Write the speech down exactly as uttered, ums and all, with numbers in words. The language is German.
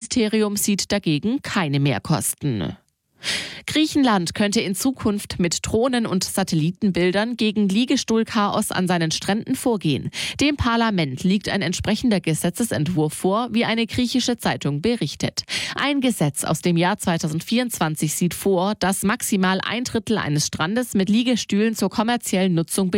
Innenministerium sieht dagegen keine Mehrkosten. Griechenland könnte in Zukunft mit Drohnen und Satellitenbildern gegen Liegestuhlchaos an seinen Stränden vorgehen. Dem Parlament liegt ein entsprechender Gesetzesentwurf vor, wie eine griechische Zeitung berichtet. Ein Gesetz aus dem Jahr zweitausendvierundzwanzig sieht vor, dass maximal ein Drittel eines Strandes mit Liegestühlen zur kommerziellen Nutzung